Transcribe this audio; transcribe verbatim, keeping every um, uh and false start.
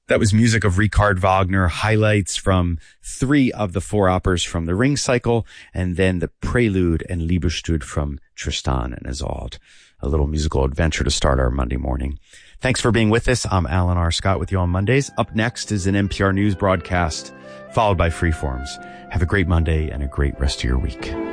That was music of Richard Wagner, highlights from three of the four operas from the Ring Cycle, and then the Prelude and Liebestod from Tristan and Isolde. A little musical adventure to start our Monday morning. Thanks for being with us. I'm Alan R. Scott with you on Mondays. Up next is an N P R News broadcast, followed by Freeforms. Have a great Monday and a great rest of your week.